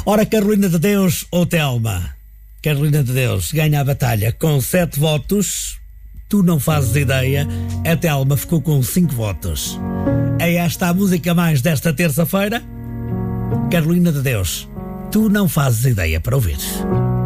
Ora, Carolina de Deus ou Telma? Carolina de Deus ganha a batalha com 7 votos. Tu não fazes ideia. A Telma ficou com 5 votos. É esta a música mais desta terça-feira. Carolina de Deus, tu não fazes ideia, para ouvir.